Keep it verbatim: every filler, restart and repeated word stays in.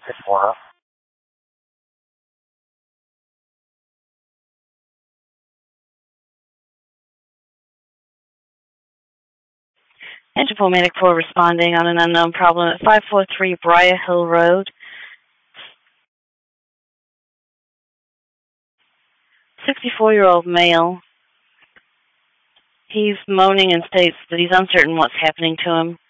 for her. Interpol Medic four responding on an unknown problem at five four three Briar Hill Road. sixty-four-year-old male. He's moaning and states that he's uncertain what's happening to him.